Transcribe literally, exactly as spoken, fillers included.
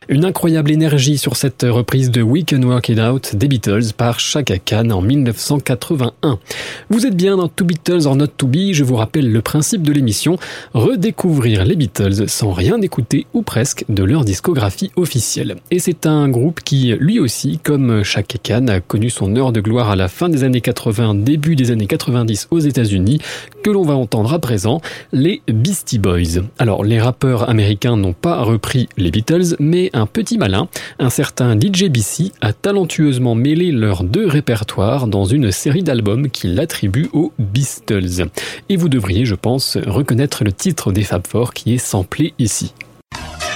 Une incroyable énergie sur cette reprise de We Can Work It Out des Beatles par Chaka Khan en dix-neuf cent quatre-vingt-un. Vous êtes bien dans Two Beatles or Not To Be, je vous rappelle le principe de l'émission, redécouvrir les Beatles sans rien écouter ou presque de leur discographie officielle. Et c'est un groupe qui, lui aussi, comme Chaka Khan, a connu son heure de gloire à la fin des années quatre-vingts, début des années quatre-vingt-dix aux États-Unis, que l'on va entendre à présent, les Beastie Boys. Alors, les rappeurs américains n'ont pas repris les Beatles, mais un petit malin, un certain D J B C, a talentueusement mêlé leurs deux répertoires dans une série d'albums qu'il attribue aux Beastles. Et vous devriez, je pense, reconnaître le titre des Fab Four qui est samplé ici.